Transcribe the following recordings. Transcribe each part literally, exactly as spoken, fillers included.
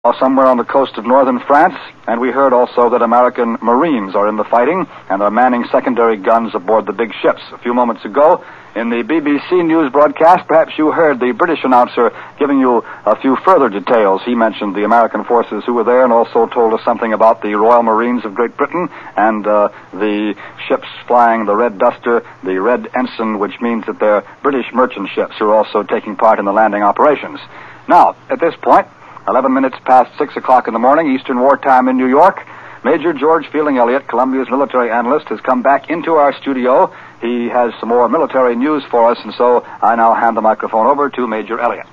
somewhere on the coast of northern France, and we heard also that American Marines are in the fighting and are manning secondary guns aboard the big ships. A few moments ago, in the B B C News broadcast, perhaps you heard the British announcer giving you a few further details. He mentioned the American forces who were there and also told us something about the Royal Marines of Great Britain and uh, the ships flying the Red Duster, the Red Ensign, which means that they're British merchant ships who are also taking part in the landing operations. Now, at this point, eleven minutes past six o'clock in the morning, Eastern Wartime in New York, Major George Fielding Elliott, Columbia's military analyst, has come back into our studio. He has some more military news for us, and so I now hand the microphone over to Major Elliott.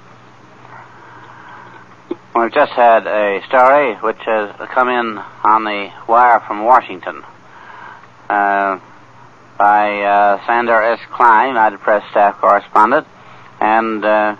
We've just had a story which has come in on the wire from Washington uh, by uh, Sandor S. Klein, United Press staff correspondent, and uh,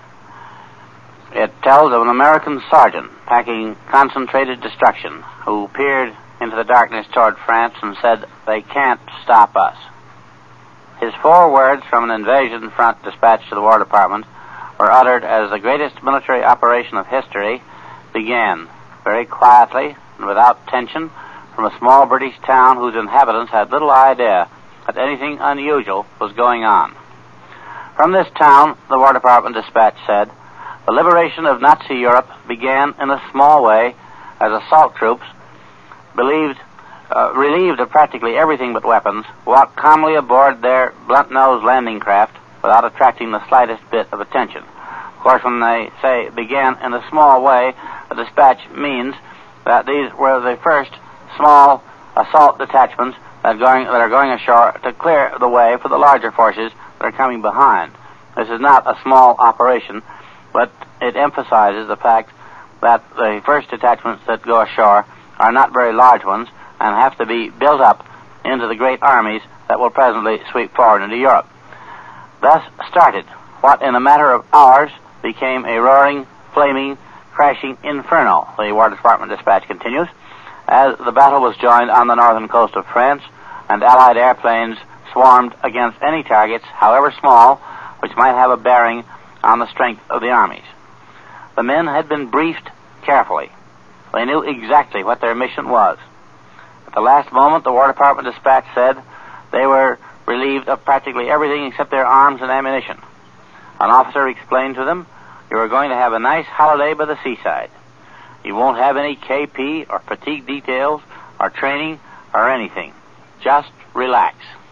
it tells of an American sergeant packing concentrated destruction who peered into the darkness toward France and said, "They can't stop us." His four words from an invasion front dispatched to the War Department were uttered as the greatest military operation of history began, very quietly and without tension, from a small British town whose inhabitants had little idea that anything unusual was going on. From this town, the War Department dispatch said, the liberation of Nazi Europe began in a small way as assault troops, believed, uh, relieved of practically everything but weapons, walked calmly aboard their blunt-nosed landing craft without attracting the slightest bit of attention. Of course, when they say began in a small way, the dispatch means that these were the first small assault detachments that, going, that are going ashore to clear the way for the larger forces that are coming behind. This is not a small operation, but it emphasizes the fact that the first detachments that go ashore are not very large ones and have to be built up into the great armies that will presently sweep forward into Europe. Thus started what in a matter of hours became a roaring, flaming, crashing inferno, the War Department dispatch continues, as the battle was joined on the northern coast of France and Allied airplanes swarmed against any targets, however small, which might have a bearing on the strength of the armies. The men had been briefed carefully. They knew exactly what their mission was. At the last moment, the War Department dispatch said they were relieved of practically everything except their arms and ammunition. An officer explained to them, "You are going to have a nice holiday by the seaside. You won't have any K P or fatigue details or training or anything. Just relax."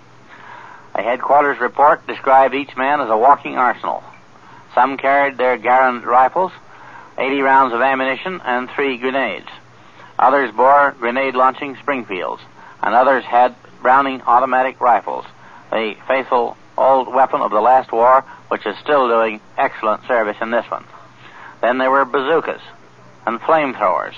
A headquarters report described each man as a walking arsenal. Some carried their Garand rifles, eighty rounds of ammunition, and three grenades. Others bore grenade-launching Springfields, and others had Browning automatic rifles, the faithful old weapon of the last war, which is still doing excellent service in this one. Then there were bazookas and flamethrowers,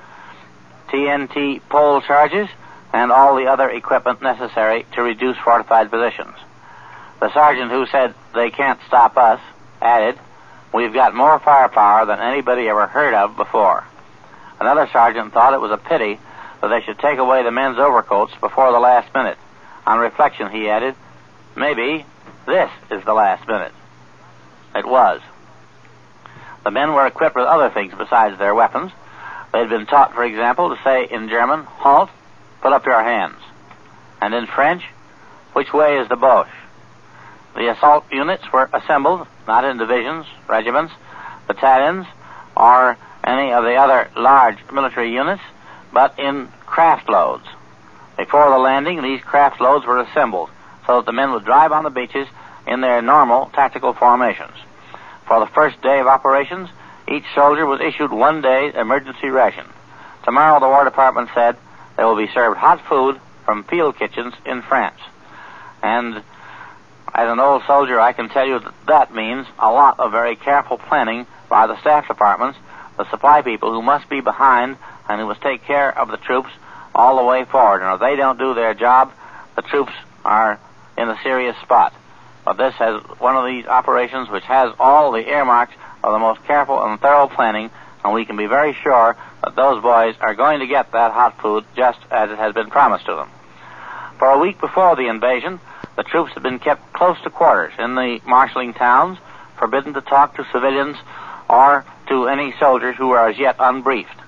T N T pole charges, and all the other equipment necessary to reduce fortified positions. The sergeant who said, "They can't stop us," added, "We've got more firepower than anybody ever heard of before." Another sergeant thought it was a pity that they should take away the men's overcoats before the last minute. On reflection, he added, "Maybe this is the last minute." It was. The men were equipped with other things besides their weapons. They had been taught, for example, to say in German, "Halt, put up your hands." And in French, "Which way is the Boche?" The assault units were assembled, not in divisions, regiments, battalions, or any of the other large military units, but in craft loads. Before the landing, these craft loads were assembled so that the men would drive on the beaches in their normal tactical formations. For the first day of operations, each soldier was issued one day's emergency ration. Tomorrow, the War Department said, they will be served hot food from field kitchens in France. And as an old soldier, I can tell you that that means a lot of very careful planning by the staff departments, the supply people who must be behind and who must take care of the troops all the way forward. And if they don't do their job, the troops are in a serious spot. But this has one of these operations which has all the earmarks of the most careful and thorough planning, and we can be very sure that those boys are going to get that hot food just as it has been promised to them. For a week before the invasion, the troops had been kept close to quarters in the marshalling towns, forbidden to talk to civilians or to any soldiers who were as yet unbriefed.